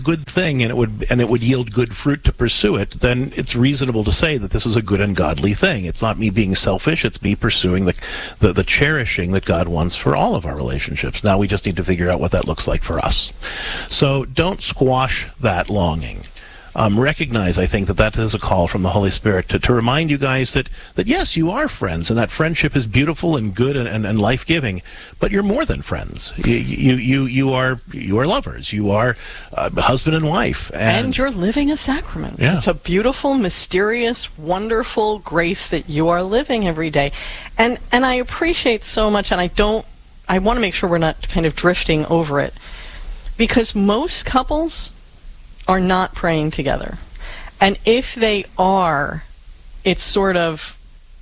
good thing and it would yield good fruit to pursue it, then it's reasonable to say that this is a good and godly thing. It's not me being selfish, it's me pursuing the cherishing that God wants for all of our relationships. Now we just need to figure out what that looks like for us. So don't squash that longing. Recognize, I think, that is a call from the Holy Spirit to remind you guys that yes, you are friends, and that friendship is beautiful and good and life-giving, but you're more than friends. You are lovers. You are husband and wife. And you're living a sacrament. Yeah. It's a beautiful, mysterious, wonderful grace that you are living every day. And I appreciate so much, and I want to make sure we're not kind of drifting over it, because most couples are not praying together. And if they are, it's sort of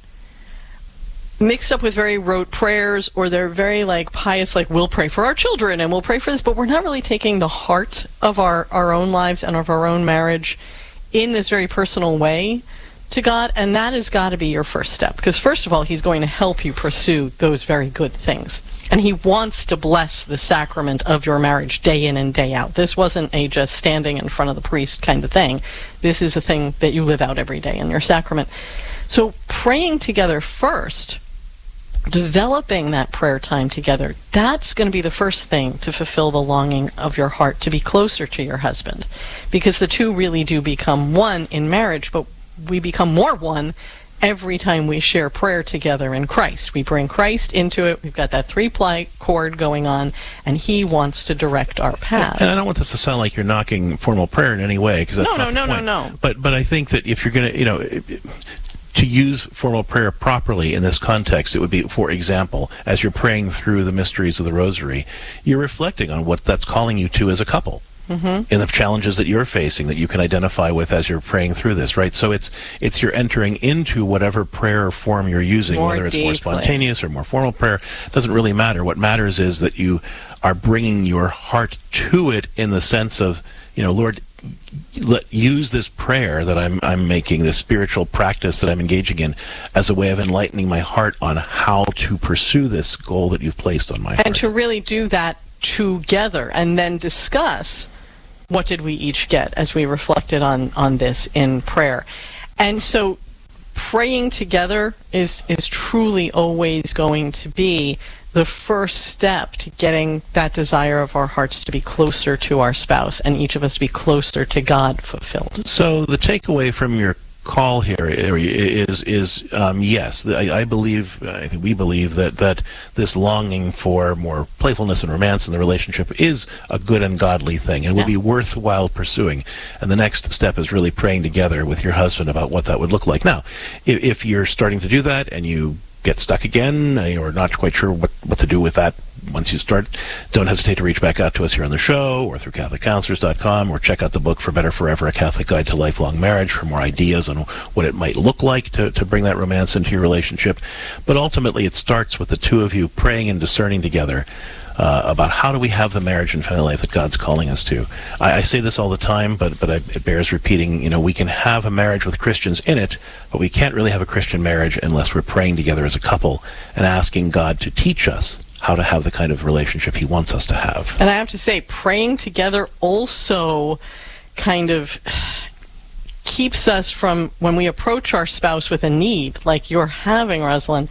mixed up with very rote prayers, or they're very pious, we'll pray for our children and we'll pray for this, but we're not really taking the heart of our own lives and of our own marriage in this very personal way to God. And that has got to be your first step, because first of all, he's going to help you pursue those very good things. And he wants to bless the sacrament of your marriage day in and day out. This wasn't a just standing in front of the priest kind of thing. This is a thing that you live out every day in your sacrament. So praying together first, developing that prayer time together, that's going to be the first thing to fulfill the longing of your heart to be closer to your husband. Because the two really do become one in marriage, but we become more one every time we share prayer together in Christ. We bring Christ into it. We've got that three-ply cord going on, and he wants to direct our paths. And I don't want this to sound like you're knocking formal prayer in any way, because that's No. But I think that if you're going to use formal prayer properly in this context, it would be, for example, as you're praying through the mysteries of the Rosary, you're reflecting on what that's calling you to as a couple. Mm-hmm. In the challenges that you're facing that you can identify with as you're praying through this, right? So it's you're entering into whatever prayer form you're using, whether it's more spontaneous or more formal prayer. It doesn't really matter. What matters is that you are bringing your heart to it in the sense of, Lord, use this prayer that I'm making, this spiritual practice that I'm engaging in, as a way of enlightening my heart on how to pursue this goal that you've placed on my heart. And to really do that together, and then discuss what did we each get as we reflected on this in prayer. And so praying together is truly always going to be the first step to getting that desire of our hearts to be closer to our spouse, and each of us to be closer to God fulfilled. So the takeaway from your call here is yes, I think we believe that this longing for more playfulness and romance in the relationship is a good and godly thing, and would be worthwhile pursuing. And the next step is really praying together with your husband about what that would look like. Now, if you're starting to do that and you get stuck again, or not quite sure what to do with that once you start, don't hesitate to reach back out to us here on the show or through CatholicCounselors.com, or check out the book For Better Forever, A Catholic Guide to Lifelong Marriage, for more ideas on what it might look like to bring that romance into your relationship. But ultimately, it starts with the two of you praying and discerning together about how do we have the marriage and family life that God's calling us to. I say this all the time, but it bears repeating. We can have a marriage with Christians in it, but we can't really have a Christian marriage unless we're praying together as a couple and asking God to teach us how to have the kind of relationship he wants us to have. And I have to say, praying together also kind of keeps us from, when we approach our spouse with a need, like you're having, Rosalind,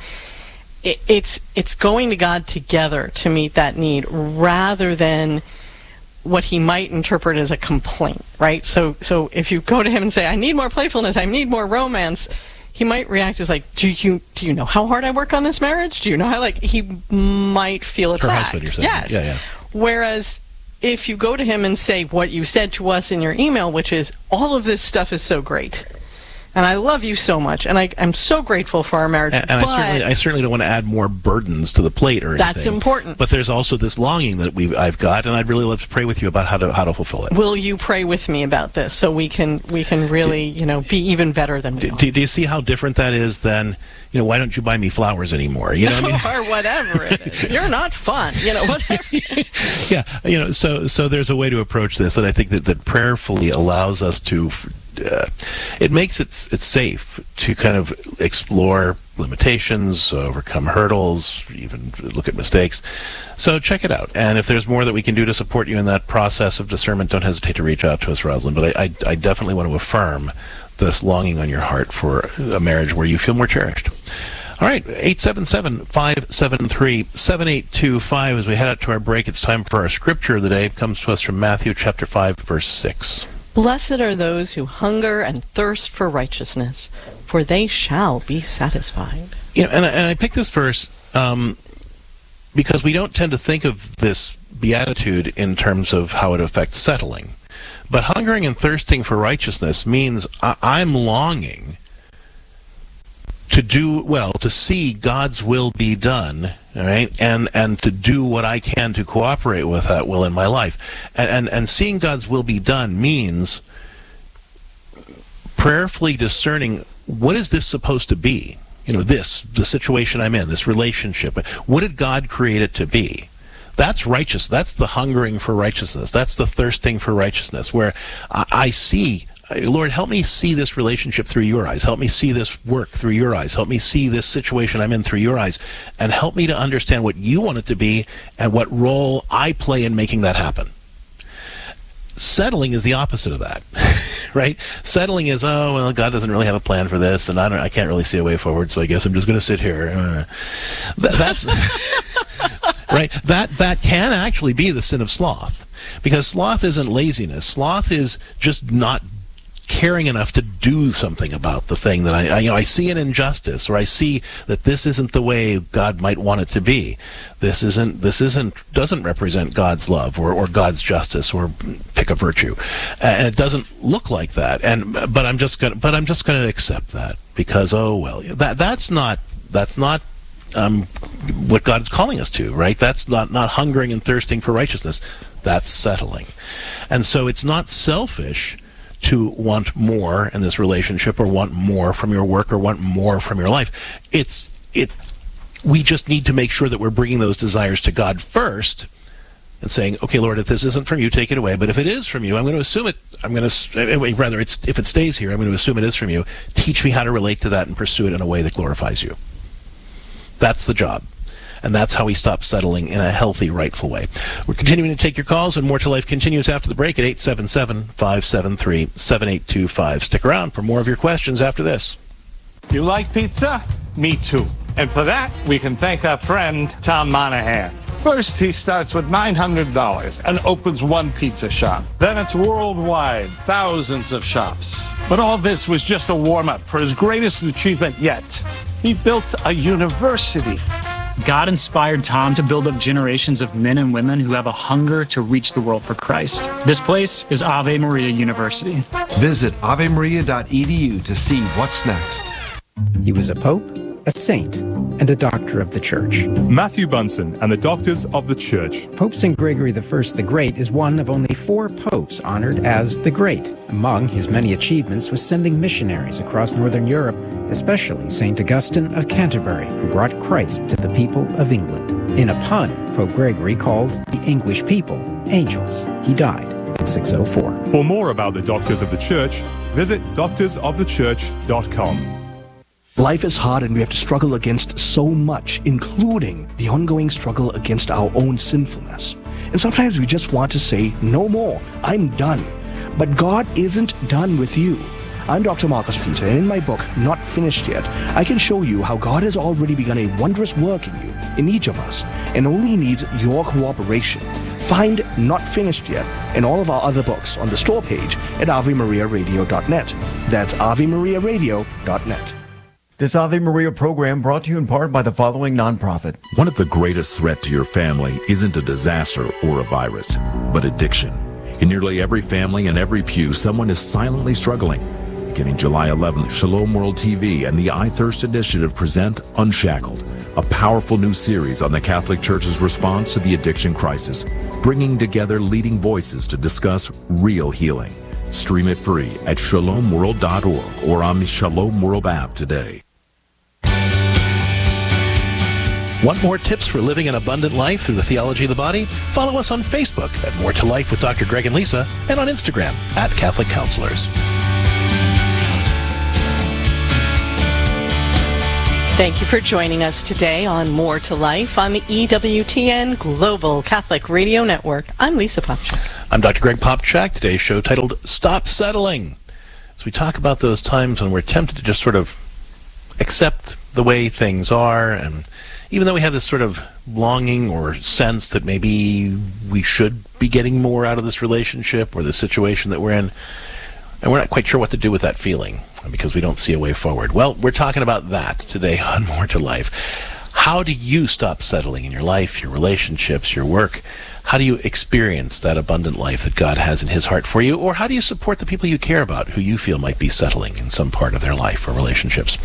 it's going to God together to meet that need, rather than what he might interpret as a complaint, right? So if you go to him and say, I need more playfulness, I need more romance, he might react as do you know how hard I work on this marriage? Do you know how, he might feel attacked. Her husband, you're saying. Yes. Yeah. Whereas if you go to him and say what you said to us in your email, which is, all of this stuff is so great, and I love you so much, and I'm so grateful for our marriage. And I certainly don't want to add more burdens to the plate or anything. That's important. But there's also this longing that I've got, and I'd really love to pray with you about how to fulfill it. Will you pray with me about this, so we can really be even better than we are? Do you see how different that is than, why don't you buy me flowers anymore? Or whatever it is. You're not fun. Whatever. Yeah. So there's a way to approach this that I think that prayerfully allows us to. It makes it safe to kind of explore limitations, overcome hurdles, even look at mistakes. So check it out. And if there's more that we can do to support you in that process of discernment, don't hesitate to reach out to us, Rosalind. But I definitely want to affirm this longing on your heart for a marriage where you feel more cherished. All right, 877-573-7825. As we head out to our break, it's time for our scripture of the day. It comes to us from Matthew chapter 5, verse 6. Blessed are those who hunger and thirst for righteousness, for they shall be satisfied. And I picked this verse because we don't tend to think of this beatitude in terms of how it affects settling. But hungering and thirsting for righteousness means I'm longing to do well, to see God's will be done, all right, and to do what I can to cooperate with that will in my life. And seeing God's will be done means prayerfully discerning, what is this supposed to be? The situation I'm in, this relationship. What did God create it to be? That's righteous. That's the hungering for righteousness. That's the thirsting for righteousness, where I see, Lord, help me see this relationship through your eyes. Help me see this work through your eyes. Help me see this situation I'm in through your eyes. And help me to understand what you want it to be and what role I play in making that happen. Settling is the opposite of that, right? Settling is, God doesn't really have a plan for this, and I can't really see a way forward, so I guess I'm just going to sit here. That's right. That can actually be the sin of sloth, because sloth isn't laziness. Sloth is just not caring enough to do something about the thing that I see an injustice, or I see that this isn't the way God might want it to be. This doesn't represent God's love or God's justice, or pick a virtue, and it doesn't look like that. But I'm just going to accept that, because that's not what God is calling us to, right? That's not hungering and thirsting for righteousness. That's settling. And so it's not selfish to want more in this relationship, or want more from your work, or want more from your life. We just need to make sure that we're bringing those desires to God first and saying, okay, Lord, if this isn't from you, take it away. But if it is from you, I'm going to assume it. If it stays here, I'm going to assume it is from you. Teach me how to relate to that and pursue it in a way that glorifies you. That's the job. And that's how we stop settling in a healthy, rightful way. We're continuing to take your calls, and More to Life continues after the break at 877-573-7825. Stick around for more of your questions after this. You like pizza? Me too. And for that, we can thank our friend, Tom Monahan. First, he starts with $900 and opens one pizza shop. Then it's worldwide, thousands of shops. But all this was just a warm-up for his greatest achievement yet. He built a university. God inspired Tom to build up generations of men and women who have a hunger to reach the world for Christ. This place is Ave Maria University. Visit avemaria.edu to see what's next. He was a pope, a saint, and a doctor of the church. Matthew Bunson and the Doctors of the Church. Pope St. Gregory I the Great is one of only 4 popes honored as the Great. Among his many achievements was sending missionaries across Northern Europe, especially St. Augustine of Canterbury, who brought Christ to the people of England. In a pun, Pope Gregory called the English people angels. He died in 604. For more about the Doctors of the Church, visit doctorsofthechurch.com. Life is hard and we have to struggle against so much, including the ongoing struggle against our own sinfulness. And sometimes we just want to say, no more, I'm done. But God isn't done with you. I'm Dr. Marcus Peter, and in my book, Not Finished Yet, I can show you how God has already begun a wondrous work in you, in each of us, and only needs your cooperation. Find Not Finished Yet and all of our other books on the store page at AveMariaRadio.net. That's AveMariaRadio.net. This Ave Maria program brought to you in part by the following nonprofit. One of the greatest threats to your family isn't a disaster or a virus, but addiction. In nearly every family and every pew, someone is silently struggling. Beginning July 11th, Shalom World TV and the I Thirst Initiative present Unshackled, a powerful new series on the Catholic Church's response to the addiction crisis, bringing together leading voices to discuss real healing. Stream it free at shalomworld.org or on the Shalom World app today. Want more tips for living an abundant life through the theology of the body? Follow us on Facebook at More to Life with Dr. Greg and Lisa, and on Instagram at Catholic Counselors. Thank you for joining us today on More to Life on the EWTN Global Catholic Radio Network. I'm Lisa Popchak. I'm Dr. Greg Popchak. Today's show titled Stop Settling. As we talk about those times when we're tempted to just sort of accept the way things are, and even though we have this sort of longing or sense that maybe we should be getting more out of this relationship or the situation that we're in, and we're not quite sure what to do with that feeling because we don't see a way forward. Well, we're talking about that today on More to Life. How do you stop settling in your life, your relationships, your work? How do you experience that abundant life that God has in His heart for you? Or how do you support the people you care about who you feel might be settling in some part of their life or relationships?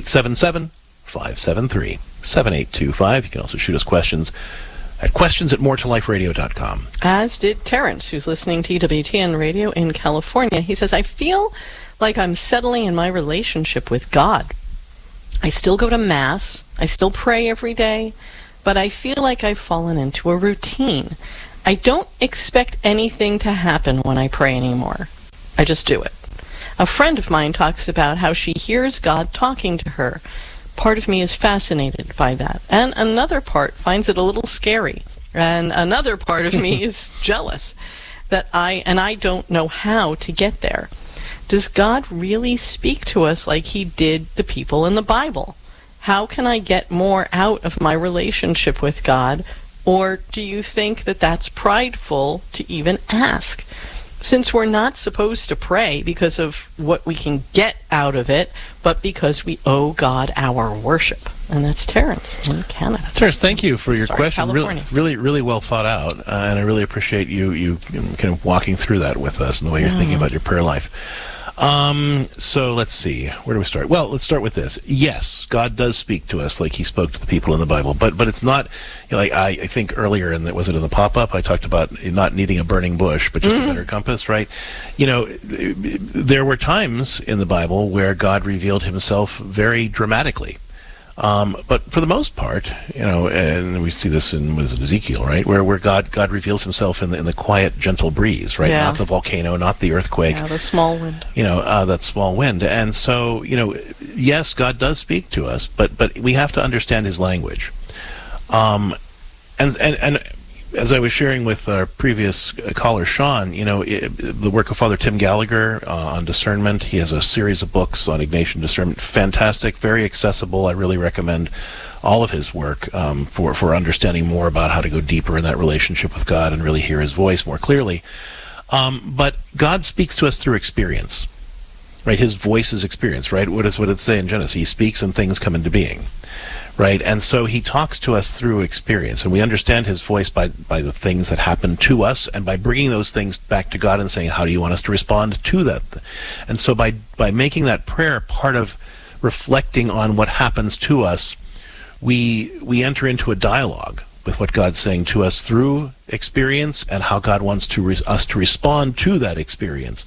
877-573-7825. You can also shoot us questions at questions@moretoliferadio.com. As did Terrence, who's listening to EWTN Radio in California. He says, I feel like I'm settling in my relationship with God. I still go to Mass, I still pray every day, but I feel like I've fallen into a routine. I don't expect anything to happen when I pray anymore. I just do it. A friend of mine talks about how she hears God talking to her. Part of me is fascinated by that, and another part finds it a little scary, and another part of me is jealous that I don't know how to get there. Does God really speak to us like He did the people in the Bible? How can I get more out of my relationship with God? Or do you think that that's prideful to even ask? Since we're not supposed to pray because of what we can get out of it, but because we owe God our worship. And that's Terrence in Canada. Terrence, thank you for your question. California. Really well thought out, and I really appreciate you kind of walking through that with us and the way you're thinking about your prayer life. So let's see. Where do we start? Well, let's start with this. Yes, God does speak to us like He spoke to the people in the Bible, but it's not, like I think earlier was it in the pop-up? I talked about not needing a burning bush, but just a better compass, right? There were times in the Bible where God revealed Himself very dramatically. But for the most part, and we see this in Ezekiel, right, where God reveals Himself in the quiet, gentle breeze, right, not the volcano, not the earthquake, the small wind, that small wind. And so, yes, God does speak to us, but we have to understand His language. And as I was sharing with our previous caller, Sean, the work of Father Tim Gallagher on discernment. He has a series of books on Ignatian discernment. Fantastic, very accessible. I really recommend all of his work for understanding more about how to go deeper in that relationship with God and really hear His voice more clearly. But God speaks to us through experience, right? His voice is experience, right? What does it say in Genesis? He speaks and things come into being. Right, and so He talks to us through experience, and we understand His voice by the things that happen to us, and by bringing those things back to God and saying, how do you want us to respond to that? And so by making that prayer part of reflecting on what happens to us, we enter into a dialogue with what God's saying to us through experience and how God wants us to respond to that experience.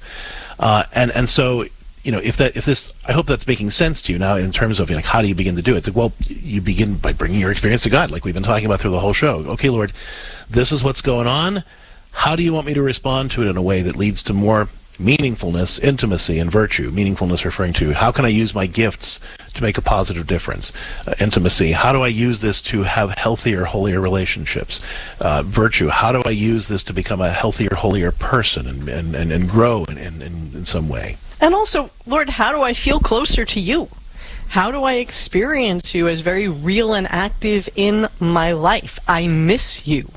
And so, if this, I hope that's making sense to you now in terms of how do you begin to do it? Well, you begin by bringing your experience to God, like we've been talking about through the whole show. Okay, Lord, this is what's going on. How do you want me to respond to it in a way that leads to more meaningfulness, intimacy, and virtue? Meaningfulness referring to how can I use my gifts to make a positive difference? Intimacy, how do I use this to have healthier, holier relationships? Virtue, how do I use this to become a healthier, holier person and grow in some way? And also, Lord, how do I feel closer to You? How do I experience You as very real and active in my life? I miss You.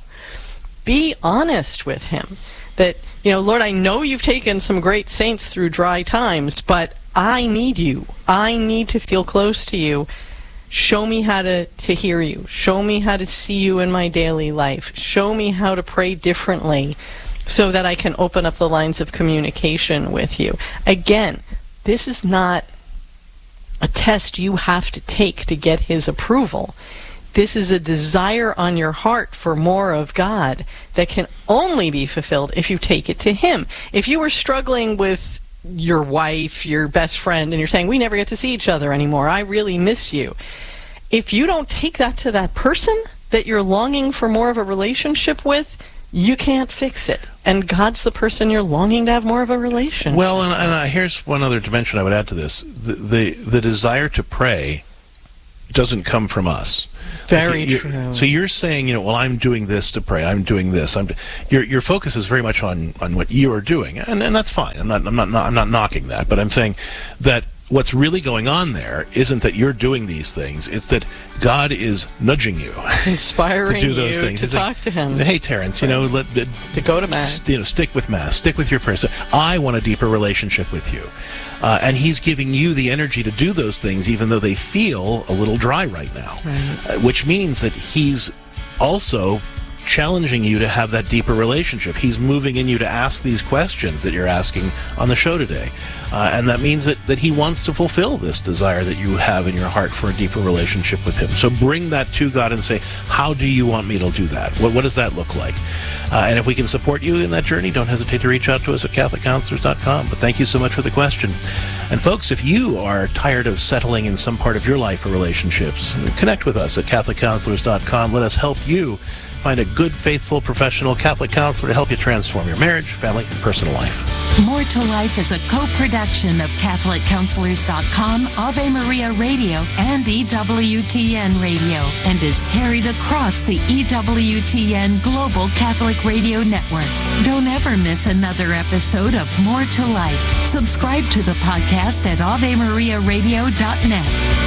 Be honest with Him. That, Lord, I know You've taken some great saints through dry times, but I need You. I need to feel close to You. Show me how to hear You. Show me how to see You in my daily life. Show me how to pray differently, so that I can open up the lines of communication with You. Again, this is not a test you have to take to get His approval. This is a desire on your heart for more of God that can only be fulfilled if you take it to Him. If you were struggling with your wife, your best friend, and you're saying, we never get to see each other anymore, I really miss you. If you don't take that to that person that you're longing for more of a relationship with, you can't fix it. And God's the person you're longing to have more of a relationship. Well, and here's one other dimension I would add to this. The desire to pray doesn't come from us. Very true. So you're saying, well, I'm doing this to pray. I'm doing this. Your focus is very much on what you are doing, and that's fine. I'm not knocking that, but I'm saying that what's really going on there isn't that you're doing these things. It's that God is nudging you, inspiring to do those you things. to talk to Him. Hey, Terrence, to go to Mass. Stick with Mass. Stick with your prayers. I want a deeper relationship with you. And He's giving you the energy to do those things, even though they feel a little dry right now. Right. Which means that He's also challenging you to have that deeper relationship. He's moving in you to ask these questions that you're asking on the show today. And that means that He wants to fulfill this desire that you have in your heart for a deeper relationship with Him. So bring that to God and say, how do you want me to do that? What does that look like? And if we can support you in that journey, don't hesitate to reach out to us at CatholicCounselors.com. But thank you so much for the question. And folks, if you are tired of settling in some part of your life or relationships, connect with us at CatholicCounselors.com. Let us help you find a good, faithful, professional Catholic counselor to help you transform your marriage, family, and personal life. More to Life is a co-production of CatholicCounselors.com, Ave Maria Radio, and EWTN Radio, and is carried across the EWTN Global Catholic Radio Network. Don't ever miss another episode of More to Life. Subscribe to the podcast at AveMariaRadio.net.